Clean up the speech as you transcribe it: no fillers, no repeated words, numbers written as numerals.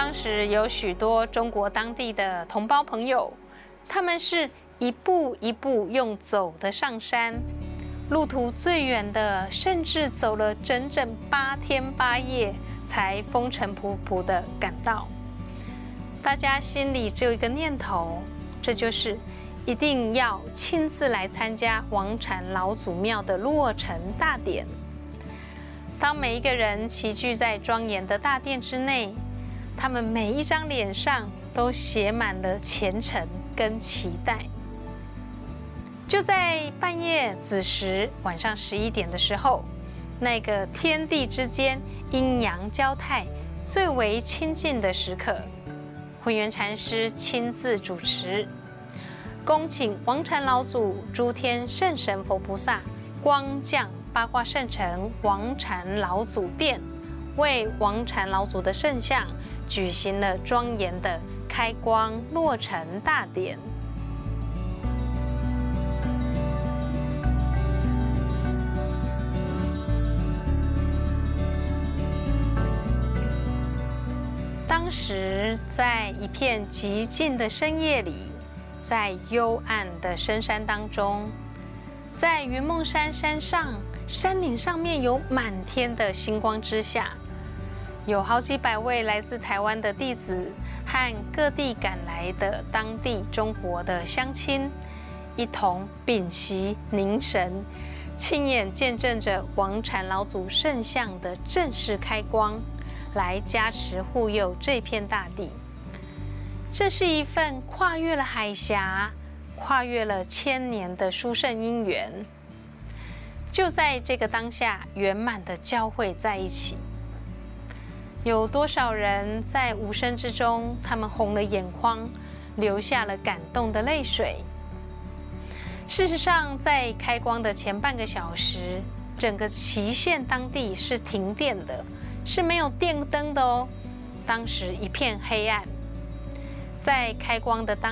当时有许多中国当地的同胞朋友，他们是一步一步用走的上山，路途最远的甚至走了整整8天8夜，才风尘仆仆地赶到。大家心里只有一个念头，这就是一定要亲自来参加王禅老祖庙的落成大典。当每一个人齐聚在庄严的大殿之内，他们每一张脸上都写满了虔诚跟期待。就在半夜子时，晚上11点的时候，那个天地之间阴阳交泰、最为亲近的时刻，慧远禅师亲自主持，恭请王禅老祖、诸天圣神佛菩萨光降八卦圣城王禅老祖殿，为王禅老祖的圣像举行了庄严的开光落成大典。当时在一片寂静的深夜里，在幽暗的深山当中，在云梦山山上山岭上面有满天的星光之下，有好几百位来自台湾的弟子和各地赶来的当地中国的乡亲，一同屏息凝神，亲眼见证着王禅老祖圣像的正式开光，来加持护佑这片大地。这是一份跨越了海峡、跨越了千年的殊胜因缘，就在这个当下圆满的交汇在一起。有多少人在无声之中，他们红了眼眶，流下了感动的泪水。事实上，在开光的前半个小时，整个祁县当地是停电的，是没有电灯的哦。当时一片黑暗，在开光的当